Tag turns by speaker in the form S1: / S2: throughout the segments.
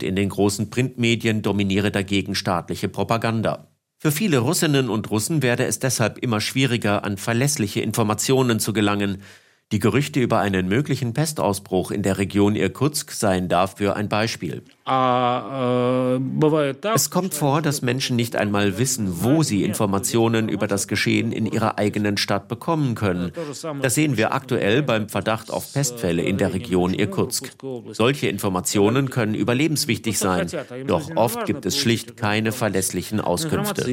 S1: und in den großen Printmedien dominiere dagegen staatliche Propaganda. Für viele Russinnen und Russen werde es deshalb immer schwieriger, an verlässliche Informationen zu gelangen. Die Gerüchte über einen möglichen Pestausbruch in der Region Irkutsk seien dafür ein Beispiel. Es kommt vor, dass Menschen nicht einmal wissen, wo sie Informationen über das Geschehen in ihrer eigenen Stadt bekommen können. Das sehen wir aktuell beim Verdacht auf Pestfälle in der Region Irkutsk. Solche Informationen können überlebenswichtig sein, doch oft gibt es schlicht keine verlässlichen Auskünfte.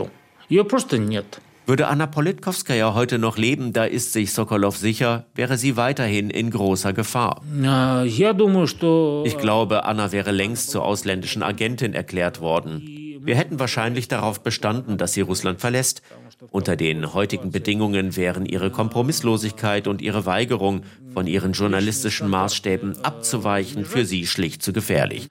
S1: Würde Anna Politkovskaja heute noch leben, da ist sich Sokolow sicher, wäre sie weiterhin in großer Gefahr. Ich glaube, Anna wäre längst zur ausländischen Agentin erklärt worden. Wir hätten wahrscheinlich darauf bestanden, dass sie Russland verlässt. Unter den heutigen Bedingungen wären ihre Kompromisslosigkeit und ihre Weigerung, von ihren journalistischen Maßstäben abzuweichen, für sie schlicht zu gefährlich.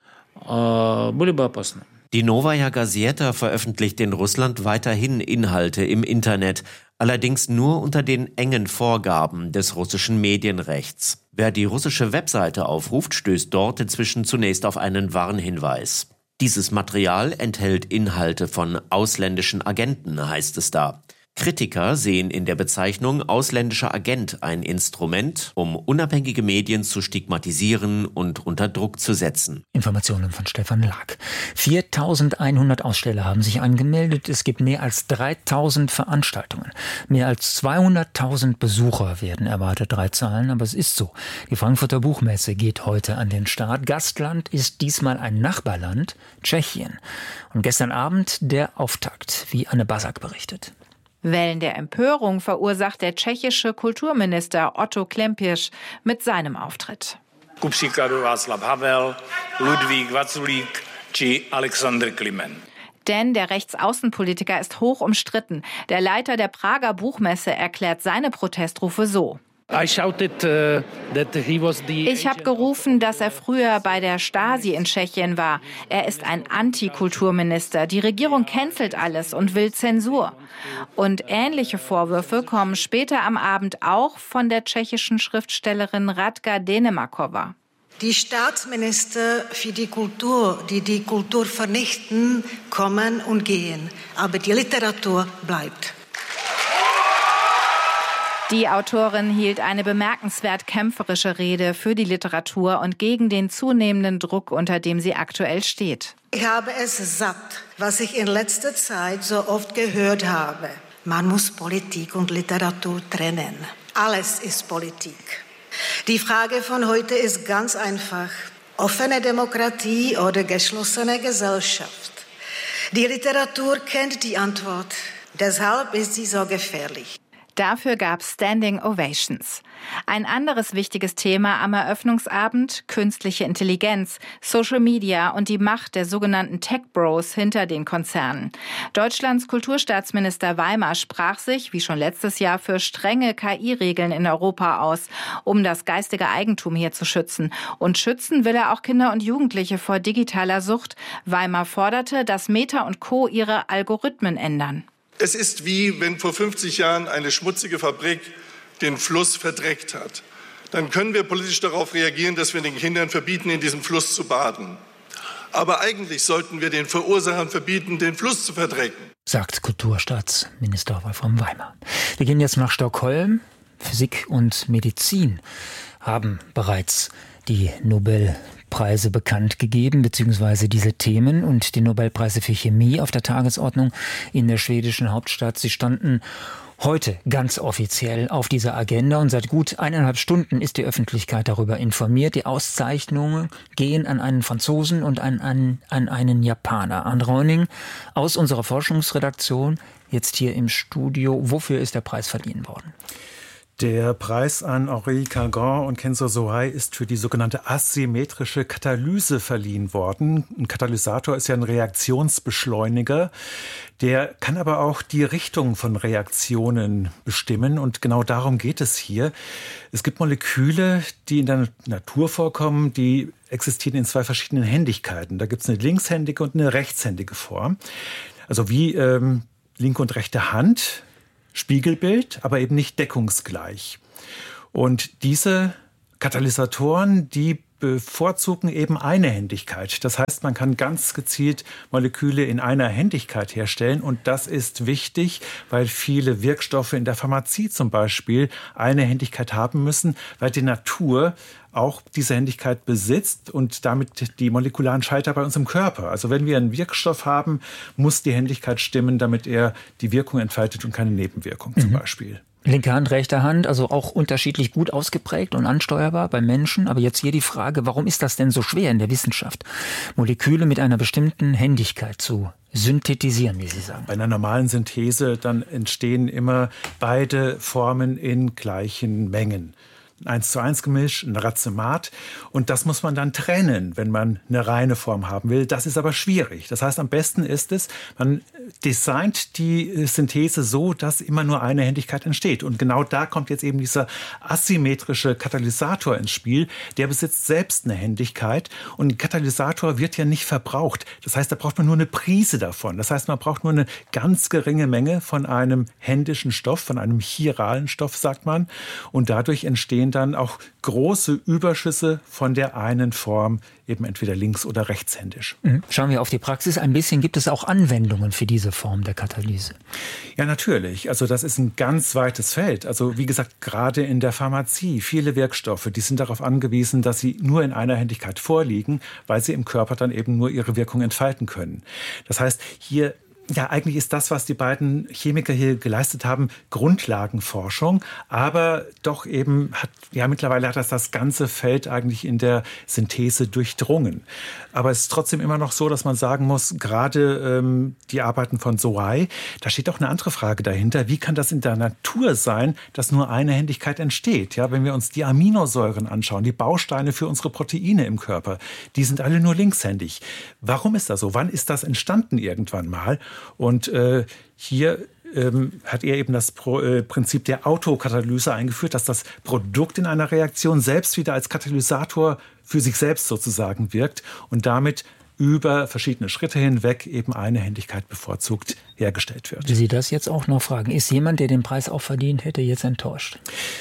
S1: Die Novaya Gazeta veröffentlicht in Russland weiterhin Inhalte im Internet, allerdings nur unter den engen Vorgaben des russischen Medienrechts. Wer die russische Webseite aufruft, stößt dort inzwischen zunächst auf einen Warnhinweis. Dieses Material enthält Inhalte von ausländischen Agenten, heißt es da. Kritiker sehen in der Bezeichnung ausländischer Agent ein Instrument, um unabhängige Medien zu stigmatisieren und unter Druck zu setzen.
S2: Informationen von Stefan Lack. 4.100 Aussteller haben sich angemeldet. Es gibt mehr als 3.000 Veranstaltungen. Mehr als 200.000 Besucher werden erwartet. 3 Zahlen, aber es ist so. Die Frankfurter Buchmesse geht heute an den Start. Gastland ist diesmal ein Nachbarland, Tschechien. Und gestern Abend der Auftakt, wie Anne Basak berichtet.
S3: Wellen der Empörung verursacht der tschechische Kulturminister Otto Klempisch mit seinem Auftritt.
S4: Kupříkladu Václav Havel, Ludvík Vaculík či Alexander Klimen.
S3: Denn der Rechtsaußenpolitiker ist hoch umstritten. Der Leiter der Prager Buchmesse erklärt seine Protestrufe so. Ich habe gerufen, dass er früher bei der Stasi in Tschechien war. Er ist ein Antikulturminister. Die Regierung cancelt alles und will Zensur. Und ähnliche Vorwürfe kommen später am Abend auch von der tschechischen Schriftstellerin Radka Denemakova.
S5: Die Staatsminister für die Kultur, die die Kultur vernichten, kommen und gehen. Aber die Literatur bleibt.
S3: Die Autorin hielt eine bemerkenswert kämpferische Rede für die Literatur und gegen den zunehmenden Druck, unter dem sie aktuell steht.
S5: Ich habe es satt, was ich in letzter Zeit so oft gehört habe. Man muss Politik und Literatur trennen. Alles ist Politik. Die Frage von heute ist ganz einfach. Offene Demokratie oder geschlossene Gesellschaft? Die Literatur kennt die Antwort. Deshalb ist sie so gefährlich.
S3: Dafür gab es Standing Ovations. Ein anderes wichtiges Thema am Eröffnungsabend: künstliche Intelligenz, Social Media und die Macht der sogenannten Tech Bros hinter den Konzernen. Deutschlands Kulturstaatsminister Weimar sprach sich, wie schon letztes Jahr, für strenge KI-Regeln in Europa aus, um das geistige Eigentum hier zu schützen. Und schützen will er auch Kinder und Jugendliche vor digitaler Sucht. Weimar forderte, dass Meta und Co. ihre Algorithmen ändern.
S6: Es ist wie wenn vor 50 Jahren eine schmutzige Fabrik den Fluss verdreckt hat. Dann können wir politisch darauf reagieren, dass wir den Kindern verbieten, in diesem Fluss zu baden. Aber eigentlich sollten wir den Verursachern verbieten, den Fluss zu verdrecken,
S2: sagt Kulturstaatsminister Wolfram Weimar. Wir gehen jetzt nach Stockholm. Physik und Medizin haben bereits die Nobelpreise bekannt gegeben, beziehungsweise diese Themen und die Nobelpreise für Chemie auf der Tagesordnung in der schwedischen Hauptstadt. Sie standen heute ganz offiziell auf dieser Agenda und seit gut 1,5 Stunden ist die Öffentlichkeit darüber informiert. Die Auszeichnungen gehen an einen Franzosen und an einen Japaner. Arndt Reuning aus unserer Forschungsredaktion, jetzt hier im Studio. Wofür ist der Preis verliehen worden?
S7: Der Preis an Henri Cargan und Kenzo Sohei ist für die sogenannte asymmetrische Katalyse verliehen worden. Ein Katalysator ist ja ein Reaktionsbeschleuniger. Der kann aber auch die Richtung von Reaktionen bestimmen und genau darum geht es hier. Es gibt Moleküle, die in der Natur vorkommen, die existieren in 2 verschiedenen Händigkeiten. Da gibt es eine linkshändige und eine rechtshändige Form. Also wie linke und rechte Hand. Spiegelbild, aber eben nicht deckungsgleich. Und diese Katalysatoren, die bevorzugen eben Einhändigkeit. Das heißt, man kann ganz gezielt Moleküle in einer Händigkeit herstellen. Und das ist wichtig, weil viele Wirkstoffe in der Pharmazie zum Beispiel eine Händigkeit haben müssen, weil die Natur auch diese Händigkeit besitzt und damit die molekularen Schalter bei uns im Körper. Also wenn wir einen Wirkstoff haben, muss die Händigkeit stimmen, damit er die Wirkung entfaltet und keine Nebenwirkung zum Beispiel.
S2: Linke Hand, rechte Hand, also auch unterschiedlich gut ausgeprägt und ansteuerbar bei Menschen. Aber jetzt hier die Frage, warum ist das denn so schwer in der Wissenschaft, Moleküle mit einer bestimmten Händigkeit zu synthetisieren, wie Sie sagen?
S7: Bei einer normalen Synthese, dann entstehen immer beide Formen in gleichen Mengen. Ein 1:1 Gemisch, ein Racemat. Und das muss man dann trennen, wenn man eine reine Form haben will. Das ist aber schwierig. Das heißt, am besten ist es, man designt die Synthese so, dass immer nur eine Händigkeit entsteht. Und genau da kommt jetzt eben dieser asymmetrische Katalysator ins Spiel. Der besitzt selbst eine Händigkeit. Und ein Katalysator wird ja nicht verbraucht. Das heißt, da braucht man nur eine Prise davon. Das heißt, man braucht nur eine ganz geringe Menge von einem händischen Stoff, von einem chiralen Stoff, sagt man. Und dadurch entstehen dann auch große Überschüsse von der einen Form, eben entweder links- oder rechtshändisch.
S2: Schauen wir auf die Praxis ein bisschen. Gibt es auch Anwendungen für diese Form der Katalyse?
S7: Ja, natürlich. Also das ist ein ganz weites Feld. Also wie gesagt, gerade in der Pharmazie, viele Wirkstoffe, die sind darauf angewiesen, dass sie nur in einer Händigkeit vorliegen, weil sie im Körper dann eben nur ihre Wirkung entfalten können. Das heißt, hier eigentlich ist das, was die beiden Chemiker hier geleistet haben, Grundlagenforschung. Aber doch eben mittlerweile hat das ganze Feld eigentlich in der Synthese durchdrungen. Aber es ist trotzdem immer noch so, dass man sagen muss, gerade die Arbeiten von Sohai, da steht auch eine andere Frage dahinter. Wie kann das in der Natur sein, dass nur eine Händigkeit entsteht? Ja, wenn wir uns die Aminosäuren anschauen, die Bausteine für unsere Proteine im Körper, die sind alle nur linkshändig. Warum ist das so? Wann ist das entstanden irgendwann mal? Und hier hat er eben das Prinzip der Autokatalyse eingeführt, dass das Produkt in einer Reaktion selbst wieder als Katalysator für sich selbst sozusagen wirkt und damit über verschiedene Schritte hinweg eben eine Händigkeit bevorzugt hergestellt wird.
S2: Will Sie das jetzt auch noch fragen? Ist jemand, der den Preis auch verdient hätte, jetzt enttäuscht?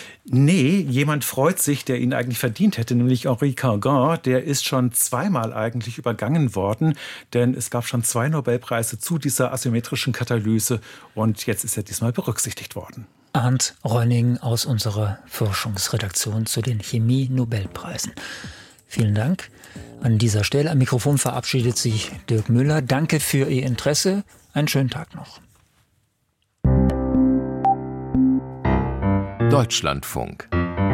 S7: Nee, jemand freut sich, der ihn eigentlich verdient hätte, nämlich Henri Cargan. Der ist schon zweimal eigentlich übergangen worden, denn es gab schon 2 Nobelpreise zu dieser asymmetrischen Katalyse und jetzt ist er diesmal berücksichtigt worden.
S2: Arndt Rönning aus unserer Forschungsredaktion zu den Chemie-Nobelpreisen. Vielen Dank. An dieser Stelle am Mikrofon verabschiedet sich Dirk Müller. Danke für Ihr Interesse. Einen schönen Tag noch.
S1: Deutschlandfunk.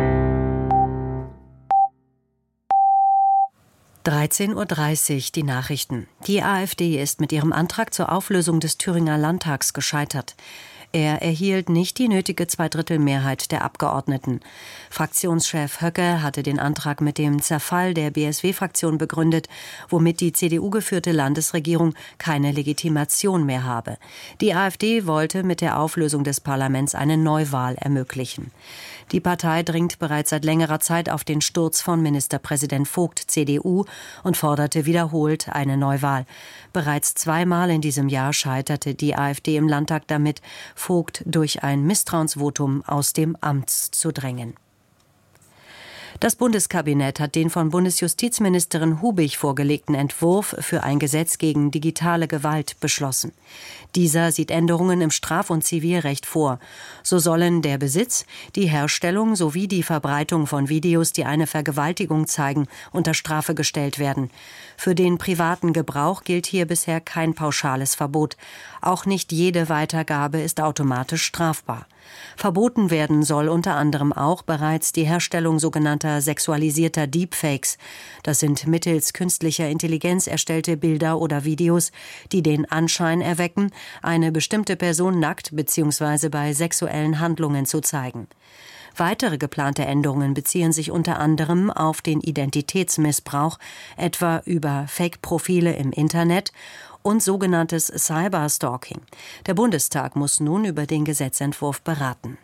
S8: 13:30 Uhr, die Nachrichten. Die AfD ist mit ihrem Antrag zur Auflösung des Thüringer Landtags gescheitert. Er erhielt nicht die nötige Zweidrittelmehrheit der Abgeordneten. Fraktionschef Höcke hatte den Antrag mit dem Zerfall der BSW-Fraktion begründet, womit die CDU-geführte Landesregierung keine Legitimation mehr habe. Die AfD wollte mit der Auflösung des Parlaments eine Neuwahl ermöglichen. Die Partei dringt bereits seit längerer Zeit auf den Sturz von Ministerpräsident Vogt, CDU, und forderte wiederholt eine Neuwahl. Bereits 2-mal in diesem Jahr scheiterte die AfD im Landtag damit, Vogt durch ein Misstrauensvotum aus dem Amt zu drängen. Das Bundeskabinett hat den von Bundesjustizministerin Hubig vorgelegten Entwurf für ein Gesetz gegen digitale Gewalt beschlossen. Dieser sieht Änderungen im Straf- und Zivilrecht vor. So sollen der Besitz, die Herstellung sowie die Verbreitung von Videos, die eine Vergewaltigung zeigen, unter Strafe gestellt werden. Für den privaten Gebrauch gilt hier bisher kein pauschales Verbot. Auch nicht jede Weitergabe ist automatisch strafbar. Verboten werden soll unter anderem auch bereits die Herstellung sogenannter sexualisierter Deepfakes. Das sind mittels künstlicher Intelligenz erstellte Bilder oder Videos, die den Anschein erwecken, eine bestimmte Person nackt bzw. bei sexuellen Handlungen zu zeigen. Weitere geplante Änderungen beziehen sich unter anderem auf den Identitätsmissbrauch, etwa über Fake-Profile im Internet und sogenanntes Cyberstalking. Der Bundestag muss nun über den Gesetzentwurf beraten.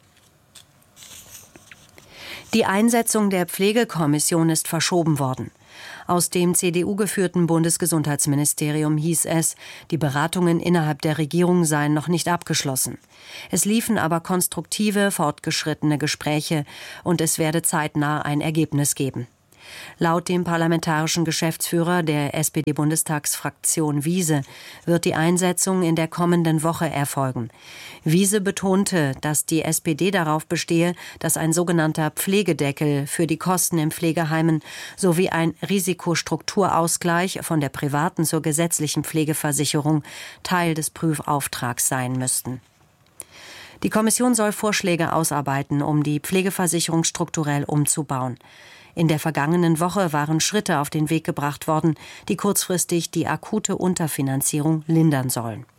S8: Die Einsetzung der Pflegekommission ist verschoben worden. Aus dem CDU-geführten Bundesgesundheitsministerium hieß es, die Beratungen innerhalb der Regierung seien noch nicht abgeschlossen. Es liefen aber konstruktive, fortgeschrittene Gespräche und es werde zeitnah ein Ergebnis geben. Laut dem parlamentarischen Geschäftsführer der SPD-Bundestagsfraktion Wiese wird die Einsetzung in der kommenden Woche erfolgen. Wiese betonte, dass die SPD darauf bestehe, dass ein sogenannter Pflegedeckel für die Kosten in Pflegeheimen sowie ein Risikostrukturausgleich von der privaten zur gesetzlichen Pflegeversicherung Teil des Prüfauftrags sein müssten. Die Kommission soll Vorschläge ausarbeiten, um die Pflegeversicherung strukturell umzubauen. In der vergangenen Woche waren Schritte auf den Weg gebracht worden, die kurzfristig die akute Unterfinanzierung lindern sollen.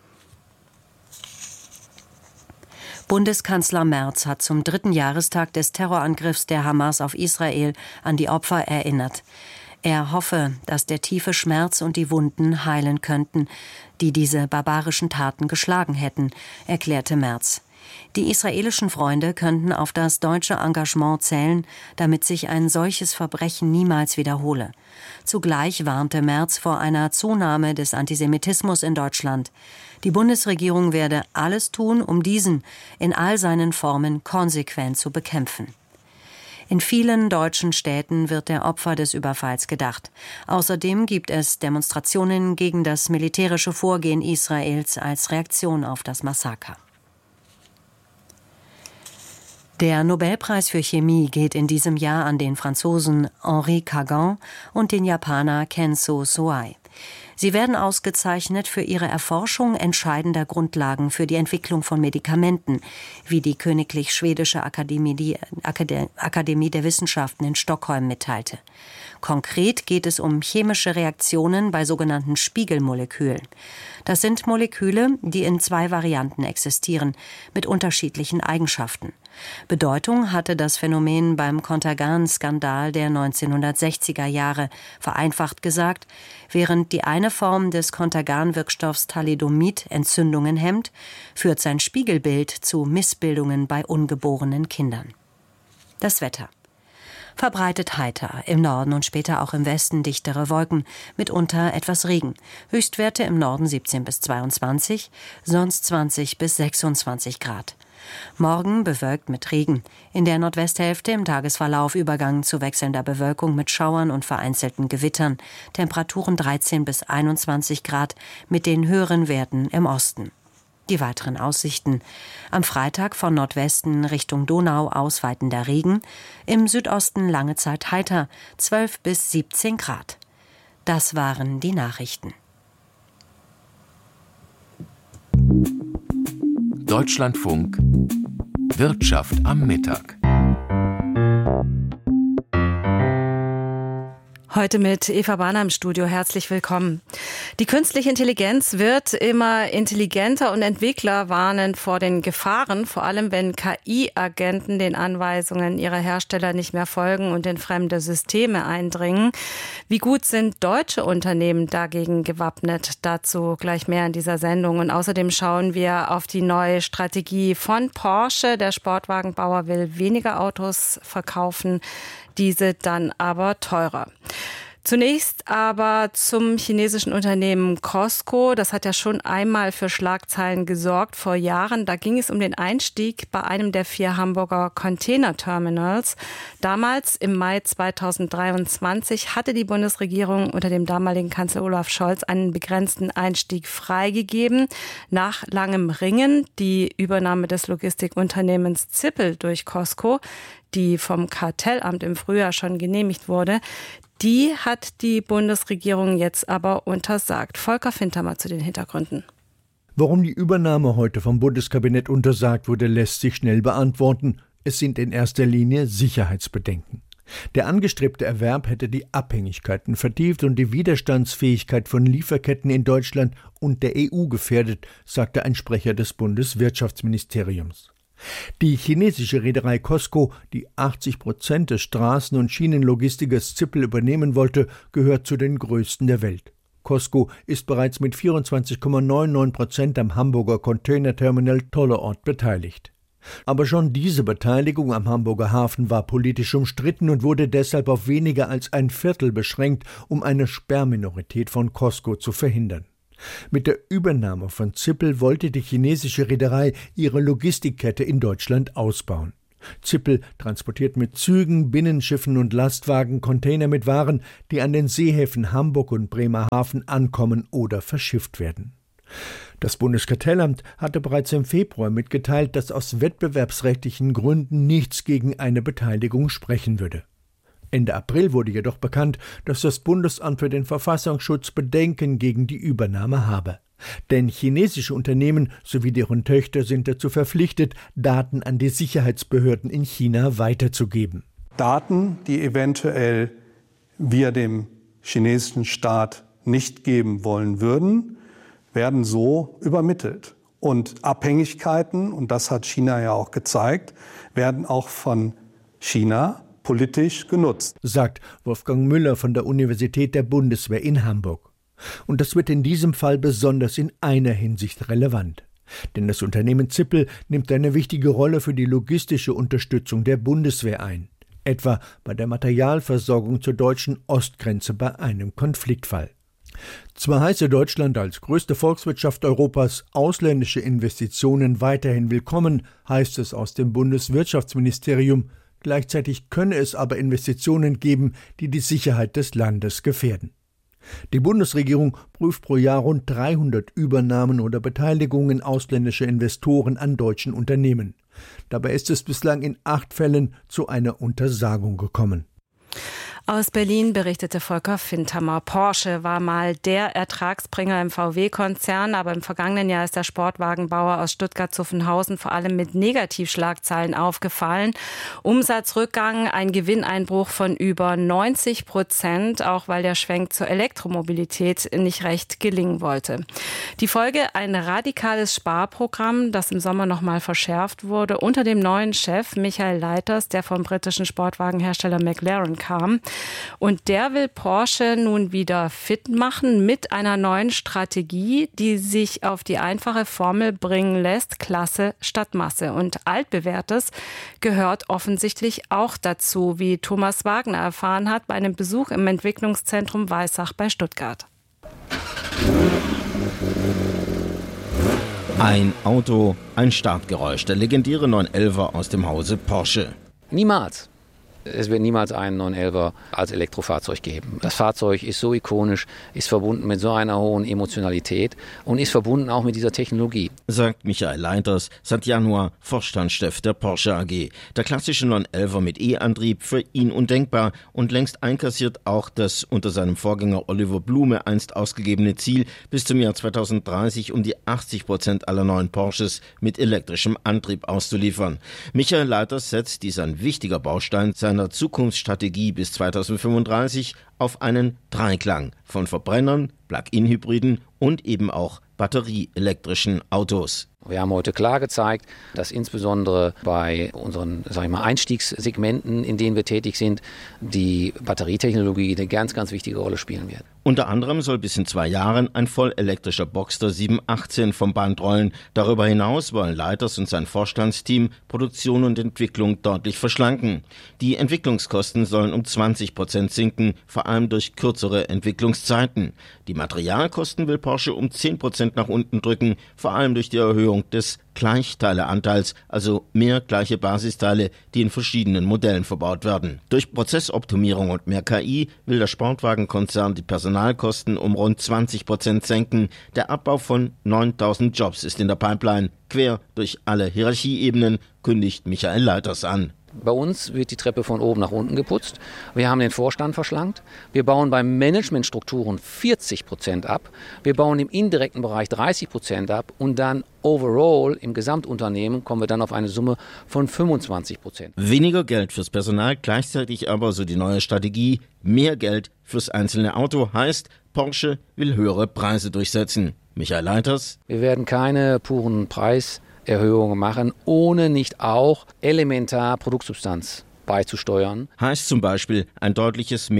S8: Bundeskanzler Merz hat zum 3. Jahrestag des Terrorangriffs der Hamas auf Israel an die Opfer erinnert. Er hoffe, dass der tiefe Schmerz und die Wunden heilen könnten, die diese barbarischen Taten geschlagen hätten, erklärte Merz. Die israelischen Freunde könnten auf das deutsche Engagement zählen, damit sich ein solches Verbrechen niemals wiederhole. Zugleich warnte Merz vor einer Zunahme des Antisemitismus in Deutschland. Die Bundesregierung werde alles tun, um diesen in all seinen Formen konsequent zu bekämpfen. In vielen deutschen Städten wird der Opfer des Überfalls gedacht. Außerdem gibt es Demonstrationen gegen das militärische Vorgehen Israels als Reaktion auf das Massaker. Der Nobelpreis für Chemie geht in diesem Jahr an den Franzosen Henri Cagan und den Japaner Kenzo Soai. Sie werden ausgezeichnet für ihre Erforschung entscheidender Grundlagen für die Entwicklung von Medikamenten, wie die Königlich Schwedische Akademie der Wissenschaften in Stockholm mitteilte. Konkret geht es um chemische Reaktionen bei sogenannten Spiegelmolekülen. Das sind Moleküle, die in 2 Varianten existieren, mit unterschiedlichen Eigenschaften. Bedeutung hatte das Phänomen beim Contergan-Skandal der 1960er Jahre, vereinfacht gesagt, während die eine Form des Contergan-Wirkstoffs Thalidomid Entzündungen hemmt, führt sein Spiegelbild zu Missbildungen bei ungeborenen Kindern. Das Wetter. Verbreitet heiter, im Norden und später auch im Westen dichtere Wolken, mitunter etwas Regen. Höchstwerte im Norden 17 bis 22, sonst 20 bis 26 Grad. Morgen bewölkt mit Regen. In der Nordwesthälfte im Tagesverlauf Übergang zu wechselnder Bewölkung mit Schauern und vereinzelten Gewittern. Temperaturen 13 bis 21 Grad mit den höheren Werten im Osten. Die weiteren Aussichten. Am Freitag von Nordwesten Richtung Donau ausweitender Regen. Im Südosten lange Zeit heiter, 12 bis 17 Grad. Das waren die Nachrichten.
S9: Deutschlandfunk Wirtschaft am Mittag.
S10: Heute mit Eva Bahner im Studio. Herzlich willkommen. Die künstliche Intelligenz wird immer intelligenter und Entwickler warnen vor den Gefahren, vor allem wenn KI-Agenten den Anweisungen ihrer Hersteller nicht mehr folgen und in fremde Systeme eindringen. Wie gut sind deutsche Unternehmen dagegen gewappnet? Dazu gleich mehr in dieser Sendung. Und außerdem schauen wir auf die neue Strategie von Porsche. Der Sportwagenbauer will weniger Autos verkaufen, diese dann aber teurer. Zunächst aber zum chinesischen Unternehmen COSCO. Das hat ja schon einmal für Schlagzeilen gesorgt vor Jahren. Da ging es um den Einstieg bei einem der 4 Hamburger Containerterminals. Damals im Mai 2023 hatte die Bundesregierung unter dem damaligen Kanzler Olaf Scholz einen begrenzten Einstieg freigegeben. Nach langem Ringen die Übernahme des Logistikunternehmens Zippel durch COSCO, die vom Kartellamt im Frühjahr schon genehmigt wurde, die hat die Bundesregierung jetzt aber untersagt. Volker Fintermer zu den Hintergründen.
S11: Warum die Übernahme heute vom Bundeskabinett untersagt wurde, lässt sich schnell beantworten. Es sind in erster Linie Sicherheitsbedenken. Der angestrebte Erwerb hätte die Abhängigkeiten vertieft und die Widerstandsfähigkeit von Lieferketten in Deutschland und der EU gefährdet, sagte ein Sprecher des Bundeswirtschaftsministeriums. Die chinesische Reederei COSCO, die 80% des Straßen- und Schienenlogistikers Zippel übernehmen wollte, gehört zu den größten der Welt. COSCO ist bereits mit 24,99% am Hamburger Containerterminal Tollerort beteiligt. Aber schon diese Beteiligung am Hamburger Hafen war politisch umstritten und wurde deshalb auf weniger als ein Viertel beschränkt, um eine Sperrminorität von COSCO zu verhindern. Mit der Übernahme von Zippel wollte die chinesische Reederei ihre Logistikkette in Deutschland ausbauen. Zippel transportiert mit Zügen, Binnenschiffen und Lastwagen Container mit Waren, die an den Seehäfen Hamburg und Bremerhaven ankommen oder verschifft werden. Das Bundeskartellamt hatte bereits im Februar mitgeteilt, dass aus wettbewerbsrechtlichen Gründen nichts gegen eine Beteiligung sprechen würde. Ende April wurde jedoch bekannt, dass das Bundesamt für den Verfassungsschutz Bedenken gegen die Übernahme habe. Denn chinesische Unternehmen sowie deren Töchter sind dazu verpflichtet, Daten an die Sicherheitsbehörden in China weiterzugeben.
S12: Daten, die eventuell wir dem chinesischen Staat nicht geben wollen würden, werden so übermittelt. Und Abhängigkeiten, und das hat China ja auch gezeigt, werden auch von China politisch genutzt,
S11: sagt Wolfgang Müller von der Universität der Bundeswehr in Hamburg. Und das wird in diesem Fall besonders in einer Hinsicht relevant. Denn das Unternehmen Zippel nimmt eine wichtige Rolle für die logistische Unterstützung der Bundeswehr ein. Etwa bei der Materialversorgung zur deutschen Ostgrenze bei einem Konfliktfall. Zwar heiße Deutschland als größte Volkswirtschaft Europas ausländische Investitionen weiterhin willkommen, heißt es aus dem Bundeswirtschaftsministerium. Gleichzeitig könne es aber Investitionen geben, die die Sicherheit des Landes gefährden. Die Bundesregierung prüft pro Jahr rund 300 Übernahmen oder Beteiligungen ausländischer Investoren an deutschen Unternehmen. Dabei ist es bislang in 8 Fällen zu einer Untersagung gekommen.
S10: Aus Berlin berichtete Volker Findhammer. Porsche war mal der Ertragsbringer im VW-Konzern, aber im vergangenen Jahr ist der Sportwagenbauer aus Stuttgart-Zuffenhausen vor allem mit Negativschlagzeilen aufgefallen. Umsatzrückgang, ein Gewinneinbruch von über 90%, auch weil der Schwenk zur Elektromobilität nicht recht gelingen wollte. Die Folge: ein radikales Sparprogramm, das im Sommer nochmal verschärft wurde, unter dem neuen Chef Michael Leiters, der vom britischen Sportwagenhersteller McLaren kam. Und der will Porsche nun wieder fit machen mit einer neuen Strategie, die sich auf die einfache Formel bringen lässt: Klasse statt Masse. Und Altbewährtes gehört offensichtlich auch dazu, wie Thomas Wagner erfahren hat bei einem Besuch im Entwicklungszentrum Weissach bei Stuttgart.
S13: Ein Auto, ein Startgeräusch, der legendäre 911er aus dem Hause Porsche.
S14: Niemals. Es wird niemals einen 911er als Elektrofahrzeug geben. Das Fahrzeug ist so ikonisch, ist verbunden mit so einer hohen Emotionalität und ist verbunden auch mit dieser Technologie.
S13: Sagt Michael Leiters, seit Januar Vorstandschef der Porsche AG. Der klassische 911er mit E-Antrieb für ihn undenkbar und längst einkassiert auch das unter seinem Vorgänger Oliver Blume einst ausgegebene Ziel, bis zum Jahr 2030 um die 80% aller neuen Porsches mit elektrischem Antrieb auszuliefern. Michael Leiters setzt, dies ein wichtiger Baustein seiner Zukunftsstrategie bis 2035, auf einen Dreiklang von Verbrennern, Plug-in-Hybriden und eben auch batterieelektrischen Autos.
S14: Wir haben heute klar gezeigt, dass insbesondere bei unseren, Einstiegssegmenten, in denen wir tätig sind, die Batterietechnologie eine ganz, ganz wichtige Rolle spielen wird.
S13: Unter anderem soll bis in 2 Jahren ein vollelektrischer Boxster 718 vom Band rollen. Darüber hinaus wollen Leiters und sein Vorstandsteam Produktion und Entwicklung deutlich verschlanken. Die Entwicklungskosten sollen um 20% sinken, vor allem durch kürzere Entwicklungszeiten. Die Materialkosten will Porsche um 10% nach unten drücken, vor allem durch die Erhöhung des Gleichteileanteils, also mehr gleiche Basisteile, die in verschiedenen Modellen verbaut werden. Durch Prozessoptimierung und mehr KI will der Sportwagenkonzern die Personalkosten um rund 20% senken. Der Abbau von 9.000 Jobs ist in der Pipeline, quer durch alle Hierarchieebenen, kündigt Michael Leiters an.
S14: Bei uns wird die Treppe von oben nach unten geputzt. Wir haben den Vorstand verschlankt. Wir bauen bei Managementstrukturen 40% ab. Wir bauen im indirekten Bereich 30% ab. Und dann overall im Gesamtunternehmen kommen wir dann auf eine Summe von 25%.
S13: Weniger Geld fürs Personal, gleichzeitig aber, so die neue Strategie, mehr Geld fürs einzelne Auto, heißt, Porsche will höhere Preise durchsetzen. Michael Leiters:
S14: Wir werden keine puren Preiserhöhungen machen, ohne nicht auch elementar Produktsubstanz beizusteuern.
S13: Heißt zum Beispiel ein deutliches Mehr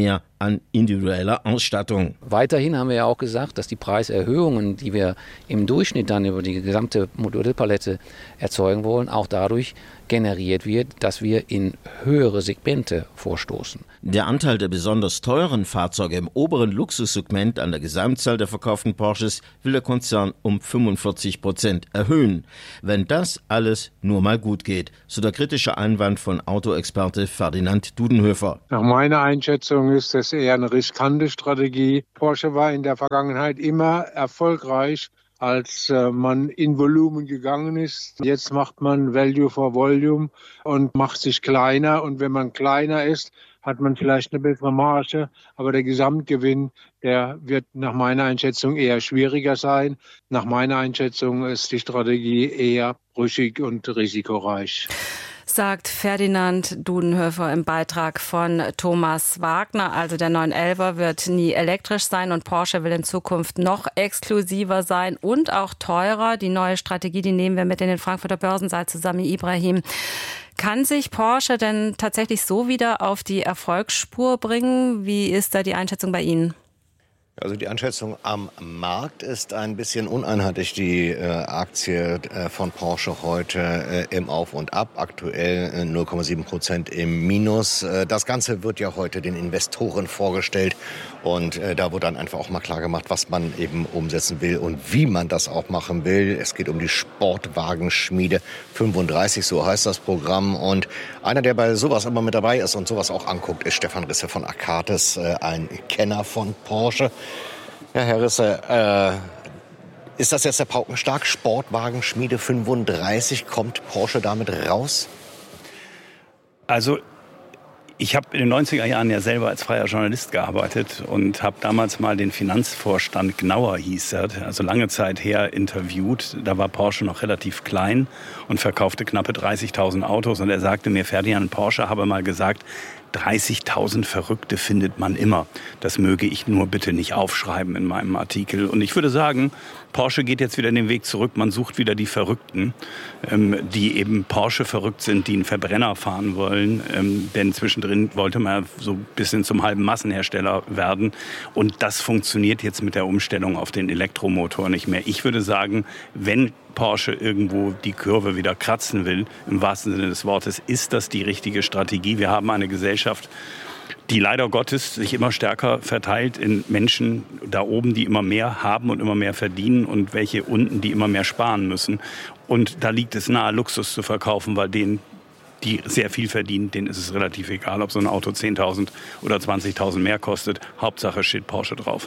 S13: an individueller Ausstattung.
S14: Weiterhin haben wir ja auch gesagt, dass die Preiserhöhungen, die wir im Durchschnitt dann über die gesamte Modellpalette erzeugen wollen, auch dadurch generiert wird, dass wir in höhere Segmente vorstoßen.
S13: Der Anteil der besonders teuren Fahrzeuge im oberen Luxussegment an der Gesamtzahl der verkauften Porsches will der Konzern um 45% erhöhen. Wenn das alles nur mal gut geht, so der kritische Einwand von Autoexperte Ferdinand Dudenhöfer.
S15: Nach meiner Einschätzung ist das eher eine riskante Strategie. Porsche war in der Vergangenheit immer erfolgreich, als man in Volumen gegangen ist. Jetzt macht man Value for Volume und macht sich kleiner. Und wenn man kleiner ist, hat man vielleicht eine bessere Marge. Aber der Gesamtgewinn, der wird nach meiner Einschätzung eher schwieriger sein. Nach meiner Einschätzung ist die Strategie eher brüchig und risikoreich.
S10: Sagt Ferdinand Dudenhöfer im Beitrag von Thomas Wagner. Also der 911er wird nie elektrisch sein und Porsche will in Zukunft noch exklusiver sein und auch teurer. Die neue Strategie, die nehmen wir mit in den Frankfurter Börsensaal zusammen, Ibrahim. Kann sich Porsche denn tatsächlich so wieder auf die Erfolgsspur bringen? Wie ist da die Einschätzung bei Ihnen?
S16: Also die Einschätzung am Markt ist ein bisschen uneinheitlich. Die Aktie von Porsche heute im Auf und Ab, aktuell 0,7% im Minus. Das Ganze wird ja heute den Investoren vorgestellt und da wurde dann einfach auch mal klar gemacht, was man eben umsetzen will und wie man das auch machen will. Es geht um die Sportwagenschmiede 35, so heißt das Programm. Und einer, der bei sowas immer mit dabei ist und sowas auch anguckt, ist Stefan Risse von Arcatis, ein Kenner von Porsche. Ja, Herr Risse, ist das jetzt der Paukenschlag? Sportwagenschmiede 35, kommt Porsche damit raus?
S17: Also ich habe in den 90er Jahren ja selber als freier Journalist gearbeitet und habe damals mal den Finanzvorstand Gnauer, hieß er, also lange Zeit her, interviewt. Da war Porsche noch relativ klein und verkaufte knappe 30.000 Autos. Und er sagte mir, Ferdinand, Porsche habe mal gesagt, 30.000 Verrückte findet man immer. Das möge ich nur bitte nicht aufschreiben in meinem Artikel. Und ich würde sagen, Porsche geht jetzt wieder den Weg zurück. Man sucht wieder die Verrückten, die eben Porsche verrückt sind, die einen Verbrenner fahren wollen. Denn zwischendrin wollte man so ein bisschen zum halben Massenhersteller werden. Und das funktioniert jetzt mit der Umstellung auf den Elektromotor nicht mehr. Ich würde sagen, wenn Porsche irgendwo die Kurve wieder kratzen will, im wahrsten Sinne des Wortes, ist das die richtige Strategie. Wir haben eine Gesellschaft, die leider Gottes sich immer stärker verteilt in Menschen da oben, die immer mehr haben und immer mehr verdienen und welche unten, die immer mehr sparen müssen. Und da liegt es nahe, Luxus zu verkaufen, weil denen, die sehr viel verdienen, denen ist es relativ egal, ob so ein Auto 10.000 oder 20.000 mehr kostet. Hauptsache steht Porsche drauf.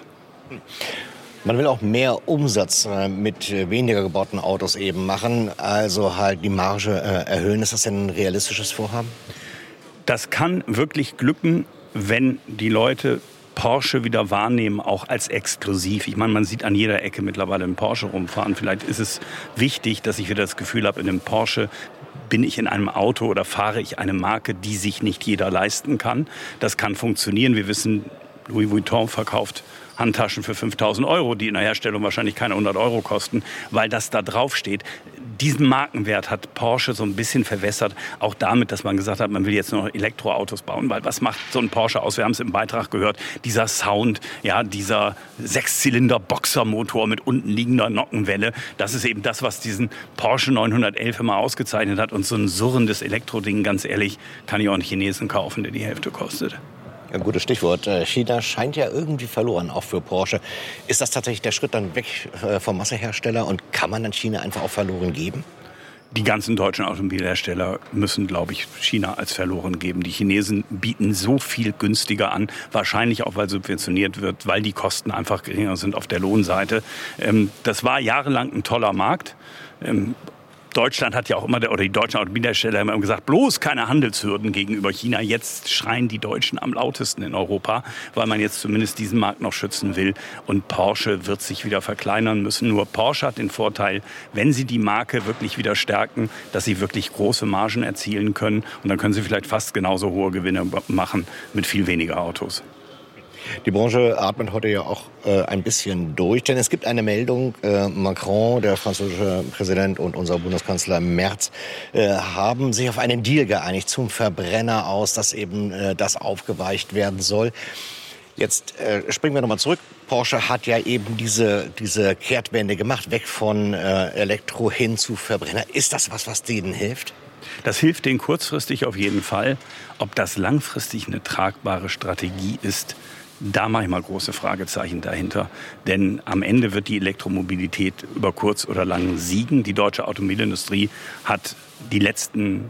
S16: Man will auch mehr Umsatz mit weniger gebauten Autos eben machen, also halt die Marge erhöhen. Ist das denn ein realistisches Vorhaben?
S17: Das kann wirklich glücken, wenn die Leute Porsche wieder wahrnehmen, auch als exklusiv. Ich meine, man sieht an jeder Ecke mittlerweile einen Porsche rumfahren. Vielleicht ist es wichtig, dass ich wieder das Gefühl habe, in einem Porsche bin ich in einem Auto oder fahre ich eine Marke, die sich nicht jeder leisten kann. Das kann funktionieren. Wir wissen, Louis Vuitton verkauft Handtaschen für 5.000 Euro, die in der Herstellung wahrscheinlich keine 100 Euro kosten, weil das da drauf steht. Diesen Markenwert hat Porsche so ein bisschen verwässert, auch damit, dass man gesagt hat, man will jetzt nur noch Elektroautos bauen, weil was macht so ein Porsche aus? Wir haben es im Beitrag gehört, dieser Sound, ja, dieser 6-Zylinder-Boxermotor mit unten liegender Nockenwelle, das ist eben das, was diesen Porsche 911 immer ausgezeichnet hat. Und so ein surrendes Elektroding, ganz ehrlich, kann ich auch einen Chinesen kaufen, der die Hälfte kostet.
S16: Ein gutes Stichwort. China scheint ja irgendwie verloren, auch für Porsche. Ist das tatsächlich der Schritt dann weg vom Massehersteller und kann man dann China einfach auch verloren geben?
S17: Die ganzen deutschen Automobilhersteller müssen, glaube ich, China als verloren geben. Die Chinesen bieten so viel günstiger an, wahrscheinlich auch, weil subventioniert wird, weil die Kosten einfach geringer sind auf der Lohnseite. Das war jahrelang ein toller Markt. Deutschland hat ja auch immer, oder die deutschen Automobilhersteller haben immer gesagt, bloß keine Handelshürden gegenüber China. Jetzt schreien die Deutschen am lautesten in Europa, weil man jetzt zumindest diesen Markt noch schützen will. Und Porsche wird sich wieder verkleinern müssen. Nur Porsche hat den Vorteil, wenn sie die Marke wirklich wieder stärken, dass sie wirklich große Margen erzielen können. Und dann können sie vielleicht fast genauso hohe Gewinne machen mit viel weniger Autos.
S16: Die Branche atmet heute ja auch ein bisschen durch, denn es gibt eine Meldung, Macron, der französische Präsident und unser Bundeskanzler Merz haben sich auf einen Deal geeinigt zum Verbrenner aus, dass eben das aufgeweicht werden soll. Jetzt springen wir nochmal zurück. Porsche hat ja eben diese Kehrtwende gemacht, weg von Elektro hin zu Verbrenner. Ist das was denen hilft?
S17: Das hilft denen kurzfristig auf jeden Fall. Ob das langfristig eine tragbare Strategie ist, da mache ich mal große Fragezeichen dahinter. Denn am Ende wird die Elektromobilität über kurz oder lang siegen. Die deutsche Automobilindustrie hat die letzten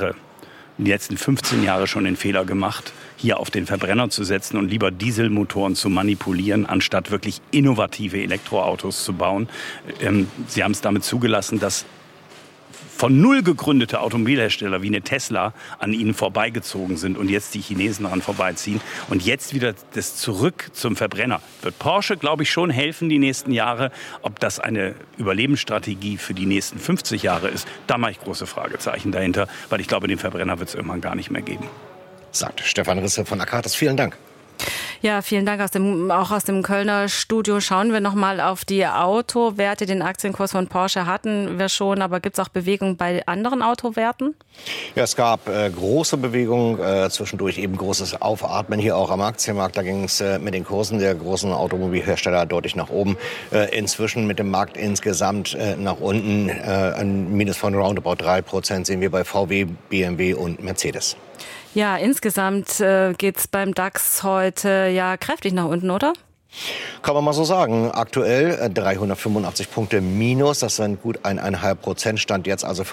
S17: 15 Jahre schon den Fehler gemacht, hier auf den Verbrenner zu setzen und lieber Dieselmotoren zu manipulieren, anstatt wirklich innovative Elektroautos zu bauen. Sie haben es damit zugelassen, dass von null gegründete Automobilhersteller wie eine Tesla an ihnen vorbeigezogen sind und jetzt die Chinesen daran vorbeiziehen. Und jetzt wieder das Zurück zum Verbrenner. Wird Porsche, glaube ich, schon helfen die nächsten Jahre. Ob das eine Überlebensstrategie für die nächsten 50 Jahre ist, da mache ich große Fragezeichen dahinter, weil ich glaube, den Verbrenner wird es irgendwann gar nicht mehr geben.
S16: Sagt Stefan Risse von Akatis. Vielen Dank.
S10: Ja, vielen Dank auch aus dem Kölner Studio. Schauen wir noch mal auf die Autowerte. Den Aktienkurs von Porsche hatten wir schon, aber gibt es auch Bewegung bei anderen Autowerten?
S16: Ja, es gab große Bewegungen, zwischendurch eben großes Aufatmen hier auch am Aktienmarkt. Da ging es mit den Kursen der großen Automobilhersteller deutlich nach oben. Inzwischen mit dem Markt insgesamt nach unten. Ein Minus von roundabout 3% sehen wir bei VW, BMW und Mercedes.
S10: Ja, insgesamt geht's beim DAX heute ja kräftig nach unten, oder?
S16: Kann man mal so sagen. Aktuell 385 Punkte minus. Das sind gut 1,5%. Stand jetzt also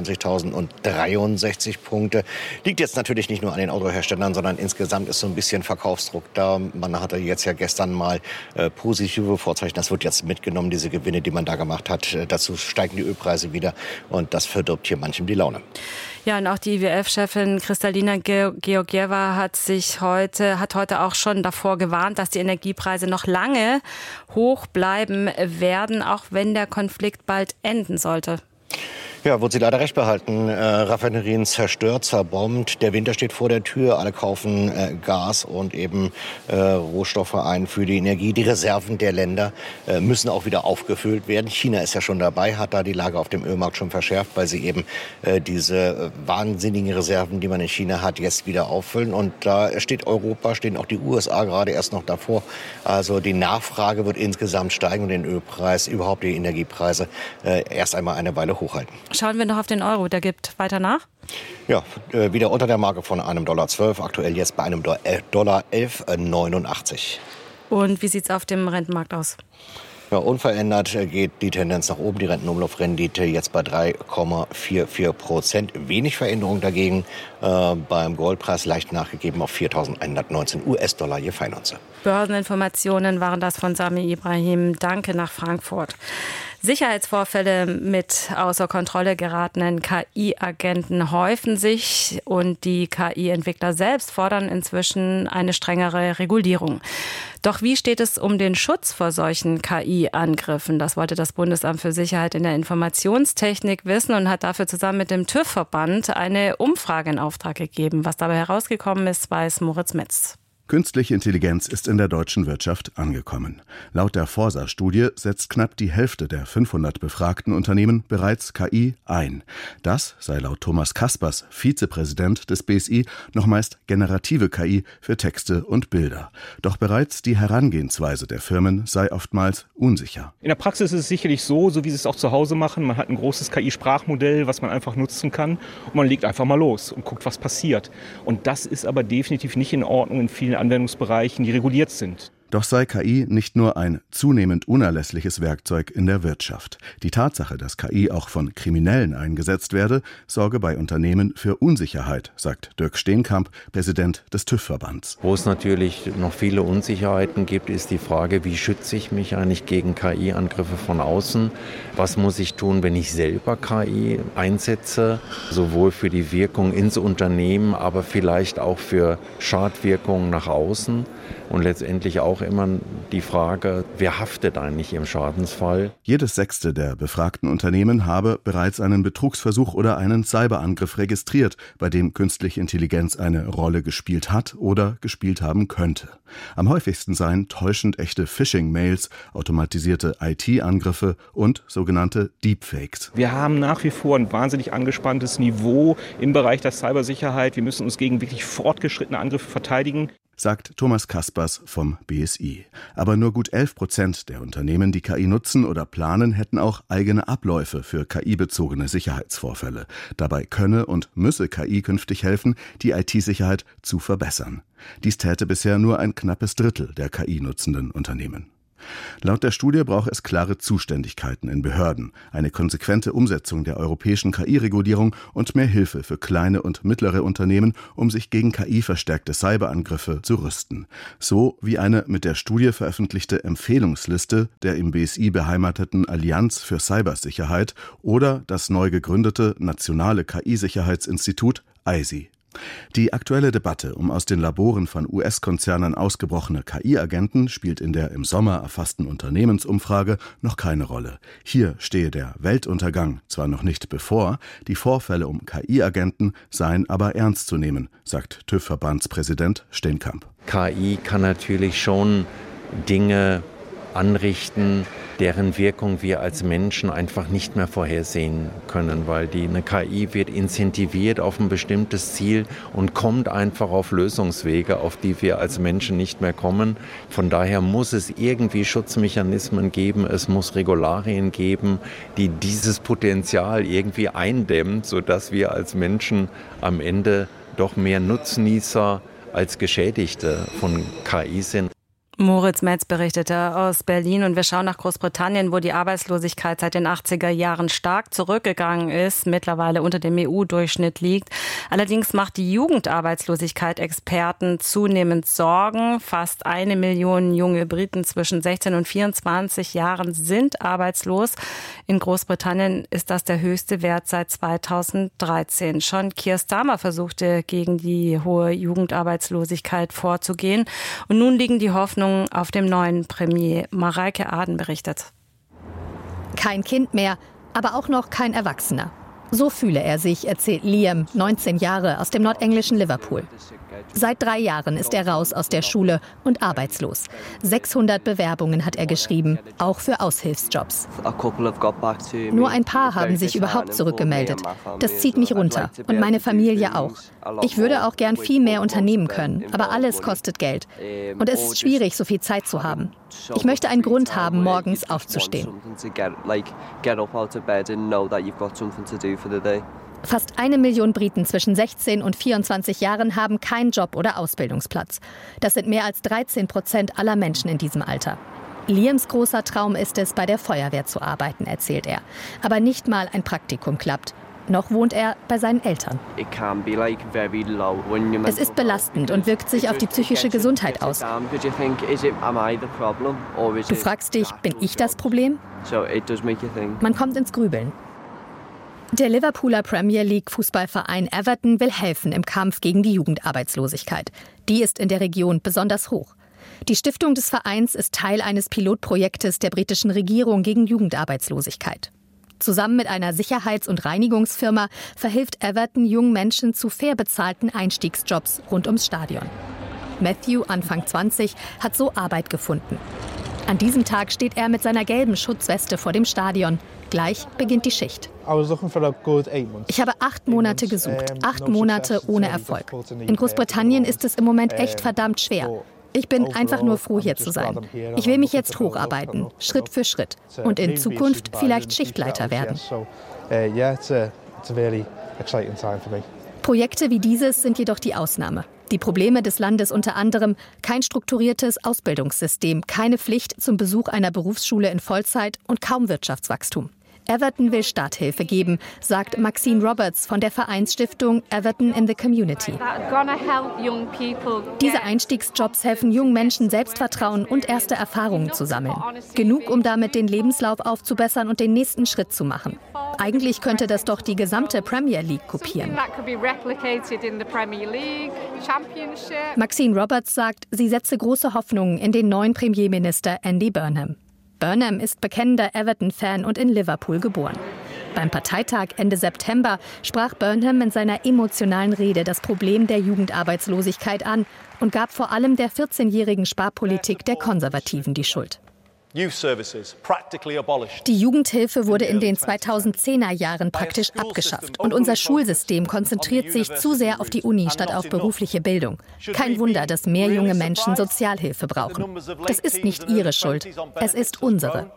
S16: 25.063 Punkte. Liegt jetzt natürlich nicht nur an den Autoherstellern, sondern insgesamt ist so ein bisschen Verkaufsdruck da. Man hatte jetzt ja gestern mal positive Vorzeichen. Das wird jetzt mitgenommen, diese Gewinne, die man da gemacht hat. Dazu steigen die Ölpreise wieder und das verdirbt hier manchem die Laune.
S10: Ja, und auch die IWF-Chefin Kristalina Georgieva hat heute auch schon davor gewarnt, dass die Energiepreise noch lange hoch bleiben werden, auch wenn der Konflikt bald enden sollte.
S16: Ja, wird sie leider recht behalten. Raffinerien zerstört, zerbombt. Der Winter steht vor der Tür. Alle kaufen Gas und eben Rohstoffe ein für die Energie. Die Reserven der Länder müssen auch wieder aufgefüllt werden. China ist ja schon dabei, hat da die Lage auf dem Ölmarkt schon verschärft, weil sie eben diese wahnsinnigen Reserven, die man in China hat, jetzt wieder auffüllen. Und da steht Europa, stehen auch die USA gerade erst noch davor. Also die Nachfrage wird insgesamt steigen und den Ölpreis, überhaupt die Energiepreise erst einmal eine Weile hochhalten.
S10: Schauen wir noch auf den Euro, der gibt weiter nach?
S16: Ja, wieder unter der Marke von $1,12, aktuell jetzt bei einem Dollar 11,89.
S10: Und wie sieht es auf dem Rentenmarkt aus?
S16: Ja, unverändert geht die Tendenz nach oben. Die Rentenumlaufrendite jetzt bei 3,44%. Wenig Veränderung dagegen. Beim Goldpreis leicht nachgegeben auf 4.119 US-Dollar je Feinunze.
S10: Börseninformationen waren das von Sami Ibrahim. Danke nach Frankfurt. Sicherheitsvorfälle mit außer Kontrolle geratenen KI-Agenten häufen sich und die KI-Entwickler selbst fordern inzwischen eine strengere Regulierung. Doch wie steht es um den Schutz vor solchen KI-Angriffen? Das wollte das Bundesamt für Sicherheit in der Informationstechnik wissen und hat dafür zusammen mit dem TÜV-Verband eine Umfrage in Auftrag gegeben. Was dabei herausgekommen ist, weiß Moritz Metz.
S18: Künstliche Intelligenz ist in der deutschen Wirtschaft angekommen. Laut der Forsa-Studie setzt knapp die Hälfte der 500 befragten Unternehmen bereits KI ein. Das sei laut Thomas Kaspers, Vizepräsident des BSI, noch meist generative KI für Texte und Bilder. Doch bereits die Herangehensweise der Firmen sei oftmals unsicher.
S19: In der Praxis ist es sicherlich so wie sie es auch zu Hause machen. Man hat ein großes KI-Sprachmodell, was man einfach nutzen kann. Und man legt einfach mal los und guckt, was passiert. Und das ist aber definitiv nicht in Ordnung in vielen Anwendungsbereichen, die reguliert sind.
S18: Doch sei KI nicht nur ein zunehmend unerlässliches Werkzeug in der Wirtschaft. Die Tatsache, dass KI auch von Kriminellen eingesetzt werde, sorge bei Unternehmen für Unsicherheit, sagt Dirk Steenkamp, Präsident des TÜV-Verbands.
S20: Wo es natürlich noch viele Unsicherheiten gibt, ist die Frage, wie schütze ich mich eigentlich gegen KI-Angriffe von außen? Was muss ich tun, wenn ich selber KI einsetze? Sowohl für die Wirkung ins Unternehmen, aber vielleicht auch für Schadwirkungen nach außen. Und letztendlich auch immer die Frage, wer haftet eigentlich im Schadensfall?
S18: Jedes sechste der befragten Unternehmen habe bereits einen Betrugsversuch oder einen Cyberangriff registriert, bei dem künstliche Intelligenz eine Rolle gespielt hat oder gespielt haben könnte. Am häufigsten seien täuschend echte Phishing-Mails, automatisierte IT-Angriffe und sogenannte Deepfakes.
S19: Wir haben nach wie vor ein wahnsinnig angespanntes Niveau im Bereich der Cybersicherheit. Wir müssen uns gegen wirklich fortgeschrittene Angriffe verteidigen.
S18: sagt Thomas Kaspers vom BSI. Aber nur gut 11% der Unternehmen, die KI nutzen oder planen, hätten auch eigene Abläufe für KI-bezogene Sicherheitsvorfälle. Dabei könne und müsse KI künftig helfen, die IT-Sicherheit zu verbessern. Dies täte bisher nur ein knappes Drittel der KI-nutzenden Unternehmen. Laut der Studie braucht es klare Zuständigkeiten in Behörden, eine konsequente Umsetzung der europäischen KI-Regulierung und mehr Hilfe für kleine und mittlere Unternehmen, um sich gegen KI-verstärkte Cyberangriffe zu rüsten. So wie eine mit der Studie veröffentlichte Empfehlungsliste der im BSI beheimateten Allianz für Cybersicherheit oder das neu gegründete Nationale KI-Sicherheitsinstitut EISI. Die aktuelle Debatte um aus den Laboren von US-Konzernen ausgebrochene KI-Agenten spielt in der im Sommer erfassten Unternehmensumfrage noch keine Rolle. Hier stehe der Weltuntergang zwar noch nicht bevor, die Vorfälle um KI-Agenten seien aber ernst zu nehmen, sagt TÜV-Verbandspräsident Steenkamp.
S20: KI kann natürlich schon Dinge anrichten, deren Wirkung wir als Menschen einfach nicht mehr vorhersehen können, weil eine KI wird incentiviert auf ein bestimmtes Ziel und kommt einfach auf Lösungswege, auf die wir als Menschen nicht mehr kommen. Von daher muss es irgendwie Schutzmechanismen geben, es muss Regularien geben, die dieses Potenzial irgendwie eindämmen, sodass wir als Menschen am Ende doch mehr Nutznießer als Geschädigte von KI sind.
S10: Moritz Metz berichtete aus Berlin und wir schauen nach Großbritannien, wo die Arbeitslosigkeit seit den 80er Jahren stark zurückgegangen ist, mittlerweile unter dem EU-Durchschnitt liegt. Allerdings macht die Jugendarbeitslosigkeit Experten zunehmend Sorgen. Fast 1 Million junge Briten zwischen 16 und 24 Jahren sind arbeitslos. In Großbritannien ist das der höchste Wert seit 2013. Schon Keir Starmer versuchte, gegen die hohe Jugendarbeitslosigkeit vorzugehen. Und nun liegen die Hoffnungen auf dem neuen Premier. Mareike Aden berichtet.
S21: Kein Kind mehr, aber auch noch kein Erwachsener. So fühle er sich, erzählt Liam, 19 Jahre, aus dem nordenglischen Liverpool. Seit 3 Jahren ist er raus aus der Schule und arbeitslos. 600 Bewerbungen hat er geschrieben, auch für Aushilfsjobs. Nur ein paar haben sich überhaupt zurückgemeldet. Das zieht mich runter und meine Familie auch. Ich würde auch gern viel mehr unternehmen können, aber alles kostet Geld. Und es ist schwierig, so viel Zeit zu haben. Ich möchte einen Grund haben, morgens aufzustehen. Fast 1 Million Briten zwischen 16 und 24 Jahren haben keinen Job oder Ausbildungsplatz. Das sind mehr als 13% aller Menschen in diesem Alter. Liams großer Traum ist es, bei der Feuerwehr zu arbeiten, erzählt er. Aber nicht mal ein Praktikum klappt. Noch wohnt er bei seinen Eltern. Es ist belastend und wirkt sich auf die psychische Gesundheit aus. Du fragst dich, bin ich das Problem? Man kommt ins Grübeln. Der Liverpooler Premier League Fußballverein Everton will helfen im Kampf gegen die Jugendarbeitslosigkeit. Die ist in der Region besonders hoch. Die Stiftung des Vereins ist Teil eines Pilotprojektes der britischen Regierung gegen Jugendarbeitslosigkeit. Zusammen mit einer Sicherheits- und Reinigungsfirma verhilft Everton jungen Menschen zu fair bezahlten Einstiegsjobs rund ums Stadion. Matthew, Anfang 20, hat so Arbeit gefunden. An diesem Tag steht er mit seiner gelben Schutzweste vor dem Stadion. Gleich beginnt die Schicht. Ich habe 8 Monate gesucht, 8 Monate ohne Erfolg. In Großbritannien ist es im Moment echt verdammt schwer. Ich bin einfach nur froh, hier zu sein. Ich will mich jetzt hocharbeiten, Schritt für Schritt. Und in Zukunft vielleicht Schichtleiter werden. Projekte wie dieses sind jedoch die Ausnahme. Die Probleme des Landes unter anderem: kein strukturiertes Ausbildungssystem, keine Pflicht zum Besuch einer Berufsschule in Vollzeit und kaum Wirtschaftswachstum. Everton will Starthilfe geben, sagt Maxine Roberts von der Vereinsstiftung Everton in the Community. Diese Einstiegsjobs helfen jungen Menschen, Selbstvertrauen und erste Erfahrungen zu sammeln. Genug, um damit den Lebenslauf aufzubessern und den nächsten Schritt zu machen. Eigentlich könnte das doch die gesamte Premier League kopieren. Maxine Roberts sagt, sie setze große Hoffnungen in den neuen Premierminister Andy Burnham. Burnham ist bekennender Everton-Fan und in Liverpool geboren. Beim Parteitag Ende September sprach Burnham in seiner emotionalen Rede das Problem der Jugendarbeitslosigkeit an und gab vor allem der 14-jährigen Sparpolitik der Konservativen die Schuld. Die Jugendhilfe wurde in den 2010er Jahren praktisch abgeschafft. Und unser Schulsystem konzentriert sich zu sehr auf die Uni statt auf berufliche Bildung. Kein Wunder, dass mehr junge Menschen Sozialhilfe brauchen. Das ist nicht ihre Schuld, es ist unsere.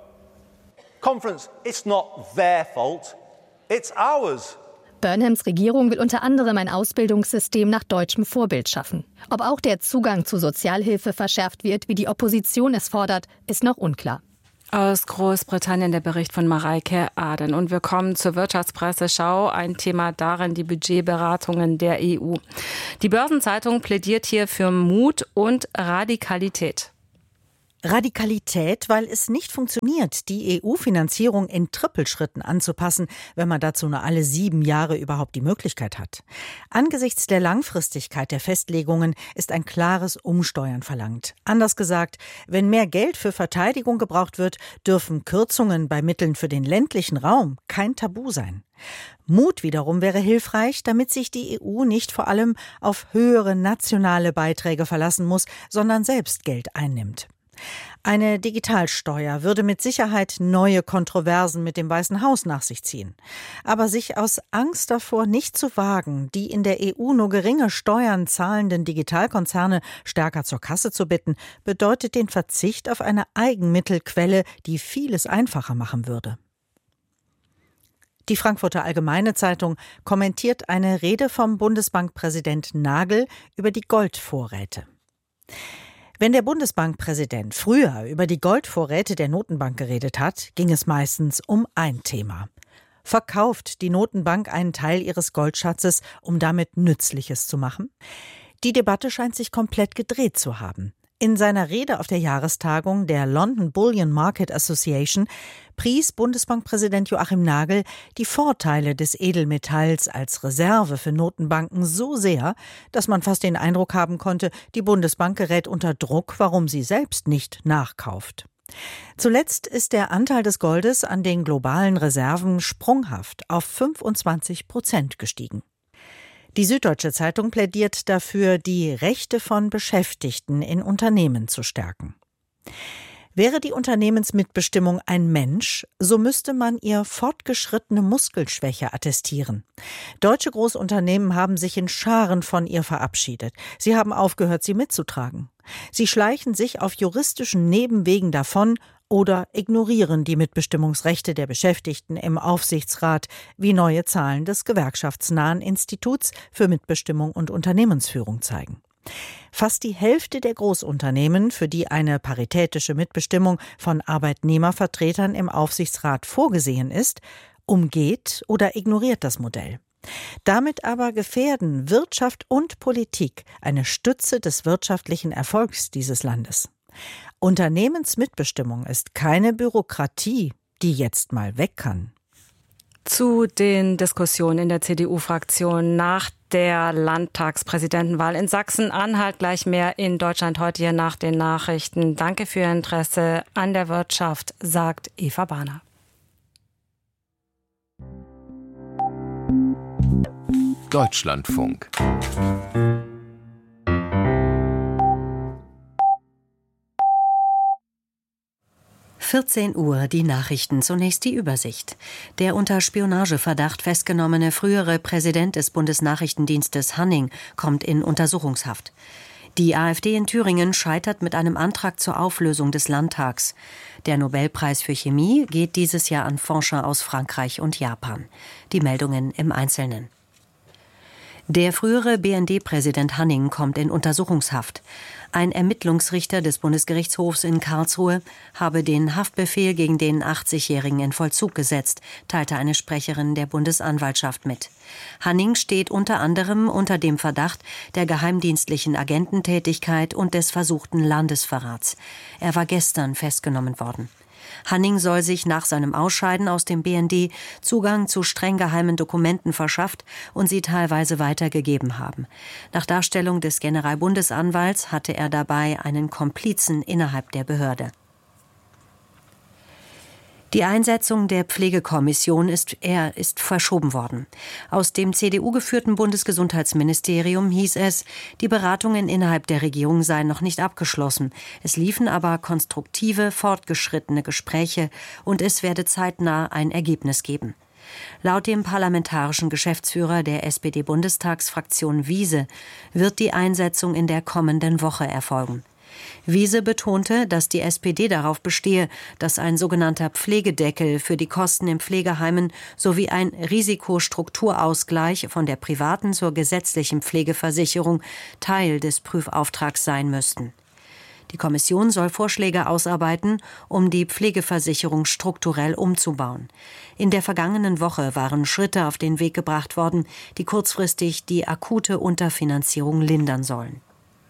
S21: Burnhams Regierung will unter anderem ein Ausbildungssystem nach deutschem Vorbild schaffen. Ob auch der Zugang zu Sozialhilfe verschärft wird, wie die Opposition es fordert, ist noch unklar.
S10: Aus Großbritannien der Bericht von Mareike Aden. Und wir kommen zur Wirtschaftspresseschau. Ein Thema darin die Budgetberatungen der EU. Die Börsenzeitung plädiert hier für Mut und Radikalität.
S4: Radikalität, weil es nicht funktioniert, die EU-Finanzierung in Trippelschritten anzupassen, wenn man dazu nur alle 7 Jahre überhaupt die Möglichkeit hat. Angesichts der Langfristigkeit der Festlegungen ist ein klares Umsteuern verlangt. Anders gesagt, wenn mehr Geld für Verteidigung gebraucht wird, dürfen Kürzungen bei Mitteln für den ländlichen Raum kein Tabu sein. Mut wiederum wäre hilfreich, damit sich die EU nicht vor allem auf höhere nationale Beiträge verlassen muss, sondern selbst Geld einnimmt. Eine Digitalsteuer würde mit Sicherheit neue Kontroversen mit dem Weißen Haus nach sich ziehen. Aber sich aus Angst davor nicht zu wagen, die in der EU nur geringe Steuern zahlenden Digitalkonzerne stärker zur Kasse zu bitten, bedeutet den Verzicht auf eine Eigenmittelquelle, die vieles einfacher machen würde. Die Frankfurter Allgemeine Zeitung kommentiert eine Rede vom Bundesbankpräsident Nagel über die Goldvorräte. Wenn der Bundesbankpräsident früher über die Goldvorräte der Notenbank geredet hat, ging es meistens um ein Thema. Verkauft die Notenbank einen Teil ihres Goldschatzes, um damit Nützliches zu machen? Die Debatte scheint sich komplett gedreht zu haben. In seiner Rede auf der Jahrestagung der London Bullion Market Association pries Bundesbankpräsident Joachim Nagel die Vorteile des Edelmetalls als Reserve für Notenbanken so sehr, dass man fast den Eindruck haben konnte, die Bundesbank gerät unter Druck, warum sie selbst nicht nachkauft. Zuletzt ist der Anteil des Goldes an den globalen Reserven sprunghaft auf 25% gestiegen. Die Süddeutsche Zeitung plädiert dafür, die Rechte von Beschäftigten in Unternehmen zu stärken. Wäre die Unternehmensmitbestimmung ein Mensch, so müsste man ihr fortgeschrittene Muskelschwäche attestieren. Deutsche Großunternehmen haben sich in Scharen von ihr verabschiedet. Sie haben aufgehört, sie mitzutragen. Sie schleichen sich auf juristischen Nebenwegen davon oder ignorieren die Mitbestimmungsrechte der Beschäftigten im Aufsichtsrat, wie neue Zahlen des gewerkschaftsnahen Instituts für Mitbestimmung und Unternehmensführung zeigen. Fast die Hälfte der Großunternehmen, für die eine paritätische Mitbestimmung von Arbeitnehmervertretern im Aufsichtsrat vorgesehen ist, umgeht oder ignoriert das Modell. Damit aber gefährden Wirtschaft und Politik eine Stütze des wirtschaftlichen Erfolgs dieses Landes. Unternehmensmitbestimmung ist keine Bürokratie, die jetzt mal weg kann.
S10: Zu den Diskussionen in der CDU-Fraktion nach der Landtagspräsidentenwahl in Sachsen-Anhalt. Gleich mehr in Deutschland heute hier nach den Nachrichten. Danke für Ihr Interesse an der Wirtschaft, sagt Eva Bahner.
S9: Deutschlandfunk.
S8: Uhr, die Nachrichten, zunächst die Übersicht. Der unter Spionageverdacht festgenommene frühere Präsident des Bundesnachrichtendienstes Hanning kommt in Untersuchungshaft. Die AfD in Thüringen scheitert mit einem Antrag zur Auflösung des Landtags. Der Nobelpreis für Chemie geht dieses Jahr an Forscher aus Frankreich und Japan. Die Meldungen im Einzelnen. Der frühere BND-Präsident Hanning kommt in Untersuchungshaft. Ein Ermittlungsrichter des Bundesgerichtshofs in Karlsruhe habe den Haftbefehl gegen den 80-Jährigen in Vollzug gesetzt, teilte eine Sprecherin der Bundesanwaltschaft mit. Hanning steht unter anderem unter dem Verdacht der geheimdienstlichen Agententätigkeit und des versuchten Landesverrats. Er war gestern festgenommen worden. Hanning soll sich nach seinem Ausscheiden aus dem BND Zugang zu streng geheimen Dokumenten verschafft und sie teilweise weitergegeben haben. Nach Darstellung des Generalbundesanwalts hatte er dabei einen Komplizen innerhalb der Behörde. Die Einsetzung der Pflegekommission ist verschoben worden. Aus dem CDU-geführten Bundesgesundheitsministerium hieß es, die Beratungen innerhalb der Regierung seien noch nicht abgeschlossen. Es liefen aber konstruktive, fortgeschrittene Gespräche und es werde zeitnah ein Ergebnis geben. Laut dem parlamentarischen Geschäftsführer der SPD-Bundestagsfraktion Wiese wird die Einsetzung in der kommenden Woche erfolgen. Wiese betonte, dass die SPD darauf bestehe, dass ein sogenannter Pflegedeckel für die Kosten in Pflegeheimen sowie ein Risikostrukturausgleich von der privaten zur gesetzlichen Pflegeversicherung Teil des Prüfauftrags sein müssten. Die Kommission soll Vorschläge ausarbeiten, um die Pflegeversicherung strukturell umzubauen. In der vergangenen Woche waren Schritte auf den Weg gebracht worden, die kurzfristig die akute Unterfinanzierung lindern sollen.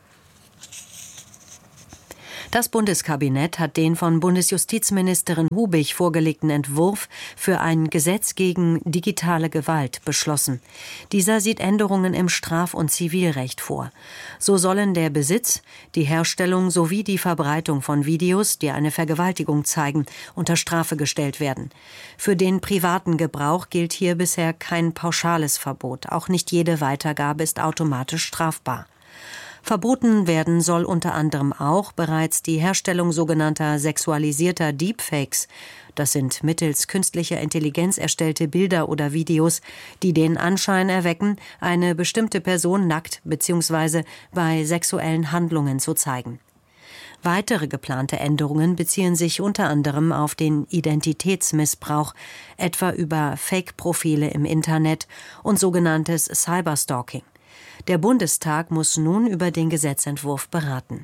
S8: Das Bundeskabinett hat den von Bundesjustizministerin Hubig vorgelegten Entwurf für ein Gesetz gegen digitale Gewalt beschlossen. Dieser sieht Änderungen im Straf- und Zivilrecht vor. So sollen der Besitz, die Herstellung sowie die Verbreitung von Videos, die eine Vergewaltigung zeigen, unter Strafe gestellt werden. Für den privaten Gebrauch gilt hier bisher kein pauschales Verbot. Auch nicht jede Weitergabe ist automatisch strafbar. Verboten werden soll unter anderem auch bereits die Herstellung sogenannter sexualisierter Deepfakes. Das sind mittels künstlicher Intelligenz erstellte Bilder oder Videos, die den Anschein erwecken, eine bestimmte Person nackt bzw. bei sexuellen Handlungen zu zeigen. Weitere geplante Änderungen beziehen sich unter anderem auf den Identitätsmissbrauch, etwa über Fake-Profile im Internet und sogenanntes Cyberstalking. Der Bundestag muss nun über den Gesetzentwurf beraten.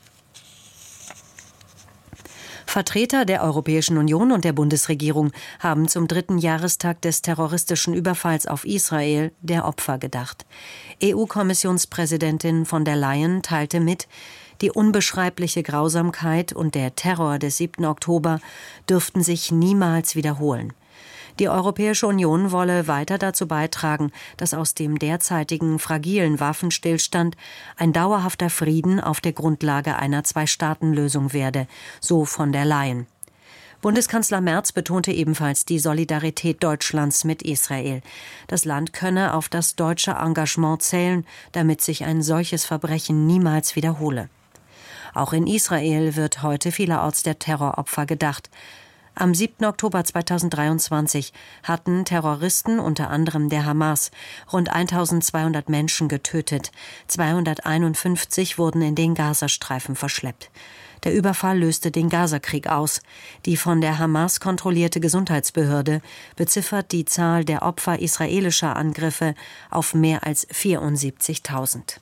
S8: Vertreter der Europäischen Union und der Bundesregierung haben zum 3. Jahrestag des terroristischen Überfalls auf Israel der Opfer gedacht. EU-Kommissionspräsidentin von der Leyen teilte mit, die unbeschreibliche Grausamkeit und der Terror des 7. Oktober dürften sich niemals wiederholen. Die Europäische Union wolle weiter dazu beitragen, dass aus dem derzeitigen fragilen Waffenstillstand ein dauerhafter Frieden auf der Grundlage einer Zwei-Staaten-Lösung werde, so von der Leyen. Bundeskanzler Merz betonte ebenfalls die Solidarität Deutschlands mit Israel. Das Land könne auf das deutsche Engagement zählen, damit sich ein solches Verbrechen niemals wiederhole. Auch in Israel wird heute vielerorts der Terroropfer gedacht. Am 7. Oktober 2023 hatten Terroristen, unter anderem der Hamas, rund 1200 Menschen getötet. 251 wurden in den Gazastreifen verschleppt. Der Überfall löste den Gazakrieg aus. Die von der Hamas kontrollierte Gesundheitsbehörde beziffert die Zahl der Opfer israelischer Angriffe auf mehr als 74.000.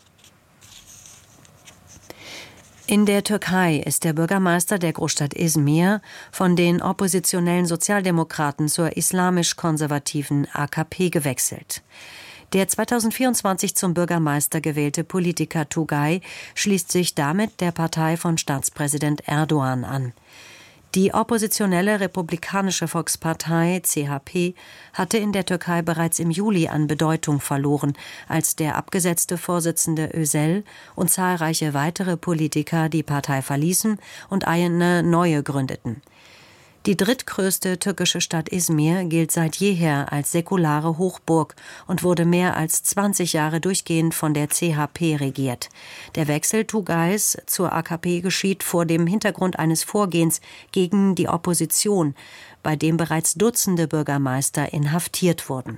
S8: In der Türkei ist der Bürgermeister der Großstadt Izmir von den oppositionellen Sozialdemokraten zur islamisch-konservativen AKP gewechselt. Der 2024 zum Bürgermeister gewählte Politiker Tugay schließt sich damit der Partei von Staatspräsident Erdogan an. Die oppositionelle Republikanische Volkspartei CHP hatte in der Türkei bereits im Juli an Bedeutung verloren, als der abgesetzte Vorsitzende Özel und zahlreiche weitere Politiker die Partei verließen und eine neue gründeten. Die drittgrößte türkische Stadt Izmir gilt seit jeher als säkulare Hochburg und wurde mehr als 20 Jahre durchgehend von der CHP regiert. Der Wechsel Tugays zur AKP geschieht vor dem Hintergrund eines Vorgehens gegen die Opposition, bei dem bereits Dutzende Bürgermeister inhaftiert wurden.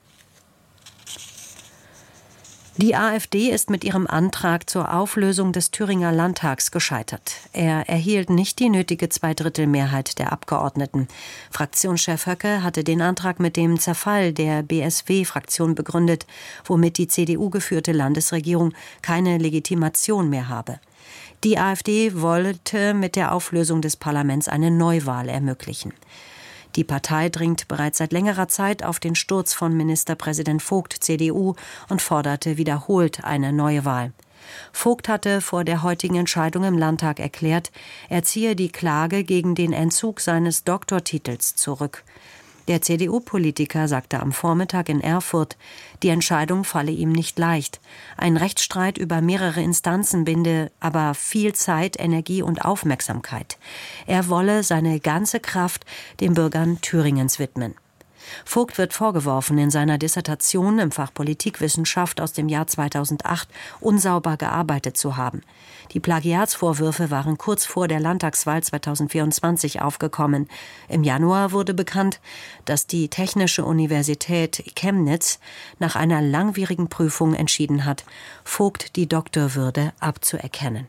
S8: Die AfD ist mit ihrem Antrag zur Auflösung des Thüringer Landtags gescheitert. Er erhielt nicht die nötige 2/3 der Abgeordneten. Fraktionschef Höcke hatte den Antrag mit dem Zerfall der BSW-Fraktion begründet, womit die CDU-geführte Landesregierung keine Legitimation mehr habe. Die AfD wollte mit der Auflösung des Parlaments eine Neuwahl ermöglichen. Die Partei dringt bereits seit längerer Zeit auf den Sturz von Ministerpräsident Vogt, CDU, und forderte wiederholt eine neue Wahl. Vogt hatte vor der heutigen Entscheidung im Landtag erklärt, er ziehe die Klage gegen den Entzug seines Doktortitels zurück. Der CDU-Politiker sagte am Vormittag in Erfurt, die Entscheidung falle ihm nicht leicht. Ein Rechtsstreit über mehrere Instanzen binde aber viel Zeit, Energie und Aufmerksamkeit. Er wolle seine ganze Kraft den Bürgern Thüringens widmen. Vogt wird vorgeworfen, in seiner Dissertation im Fach Politikwissenschaft aus dem Jahr 2008 unsauber gearbeitet zu haben. Die Plagiatsvorwürfe waren kurz vor der Landtagswahl 2024 aufgekommen. Im Januar wurde bekannt, dass die Technische Universität Chemnitz nach einer langwierigen Prüfung entschieden hat, Vogt die Doktorwürde abzuerkennen.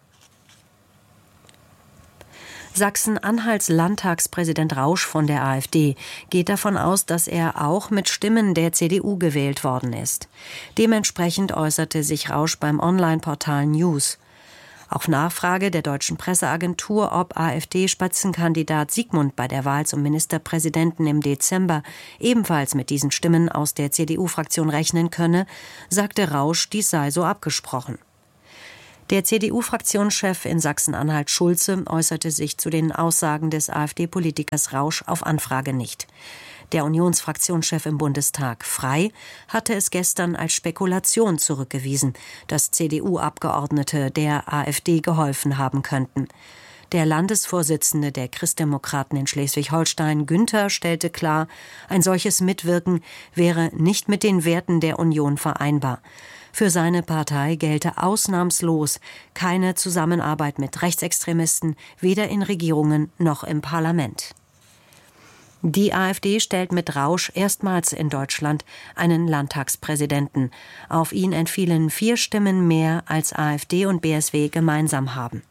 S8: Sachsen-Anhalts Landtagspräsident Rausch von der AfD geht davon aus, dass er auch mit Stimmen der CDU gewählt worden ist. Dementsprechend äußerte sich Rausch beim Online-Portal News. Auf Nachfrage der deutschen Presseagentur, ob AfD-Spitzenkandidat Siegmund bei der Wahl zum Ministerpräsidenten im Dezember ebenfalls mit diesen Stimmen aus der CDU-Fraktion rechnen könne, sagte Rausch, dies sei so abgesprochen. Der CDU-Fraktionschef in Sachsen-Anhalt Schulze äußerte sich zu den Aussagen des AfD-Politikers Rausch auf Anfrage nicht. Der Unionsfraktionschef im Bundestag Frey hatte es gestern als Spekulation zurückgewiesen, dass CDU-Abgeordnete der AfD geholfen haben könnten. Der Landesvorsitzende der Christdemokraten in Schleswig-Holstein, Günther, stellte klar, ein solches Mitwirken wäre nicht mit den Werten der Union vereinbar. Für seine Partei gelte ausnahmslos keine Zusammenarbeit mit Rechtsextremisten, weder in Regierungen noch im Parlament. Die AfD stellt mit Rausch erstmals in Deutschland einen Landtagspräsidenten. Auf ihn entfielen 4 Stimmen mehr, als AfD und BSW gemeinsam haben.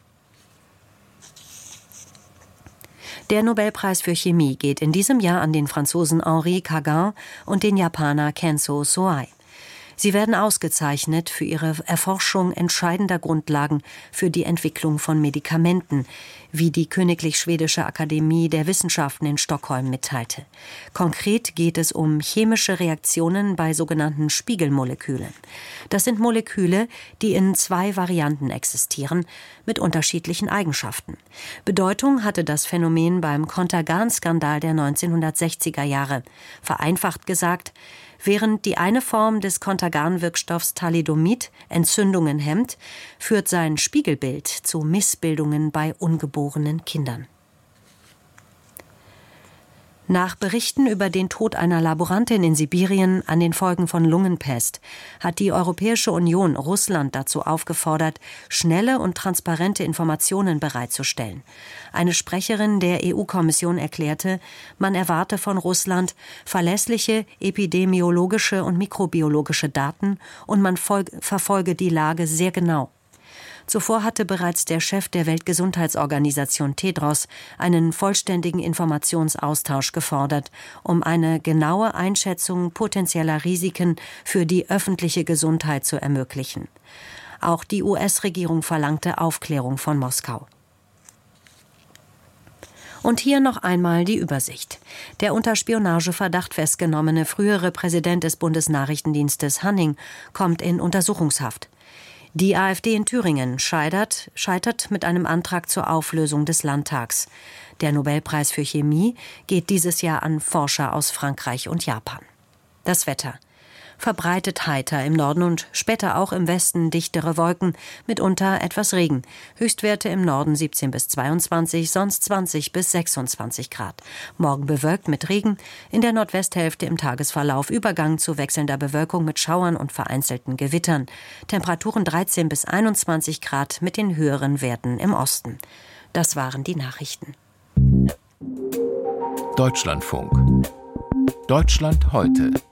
S8: Der Nobelpreis für Chemie geht in diesem Jahr an den Franzosen Henri Cagin und den Japaner Kenzo Soai. Sie werden ausgezeichnet für ihre Erforschung entscheidender Grundlagen für die Entwicklung von Medikamenten, wie die Königlich Schwedische Akademie der Wissenschaften in Stockholm mitteilte. Konkret geht es um chemische Reaktionen bei sogenannten Spiegelmolekülen. Das sind Moleküle, die in 2 Varianten existieren, mit unterschiedlichen Eigenschaften. Bedeutung hatte das Phänomen beim Contergan-Skandal der 1960er Jahre. Vereinfacht gesagt, während die eine Form des Contergan-Wirkstoffs Thalidomid Entzündungen hemmt, führt sein Spiegelbild zu Missbildungen bei ungeborenen Kindern. Nach Berichten über den Tod einer Laborantin in Sibirien an den Folgen von Lungenpest hat die Europäische Union Russland dazu aufgefordert, schnelle und transparente Informationen bereitzustellen. Eine Sprecherin der EU-Kommission erklärte, man erwarte von Russland verlässliche epidemiologische und mikrobiologische Daten und man verfolge die Lage sehr genau. Zuvor hatte bereits der Chef der Weltgesundheitsorganisation Tedros einen vollständigen Informationsaustausch gefordert, um eine genaue Einschätzung potenzieller Risiken für die öffentliche Gesundheit zu ermöglichen. Auch die US-Regierung verlangte Aufklärung von Moskau. Und hier noch einmal die Übersicht. Der unter Spionageverdacht festgenommene frühere Präsident des Bundesnachrichtendienstes Hanning kommt in Untersuchungshaft. Die AfD in Thüringen scheitert mit einem Antrag zur Auflösung des Landtags. Der Nobelpreis für Chemie geht dieses Jahr an Forscher aus Frankreich und Japan. Das Wetter. Verbreitet heiter im Norden und später auch im Westen dichtere Wolken, mitunter etwas Regen. Höchstwerte im Norden 17 bis 22, sonst 20 bis 26 Grad. Morgen bewölkt mit Regen, in der Nordwesthälfte im Tagesverlauf Übergang zu wechselnder Bewölkung mit Schauern und vereinzelten Gewittern. Temperaturen 13 bis 21 Grad mit den höheren Werten im Osten. Das waren die Nachrichten.
S9: Deutschlandfunk. Deutschland heute.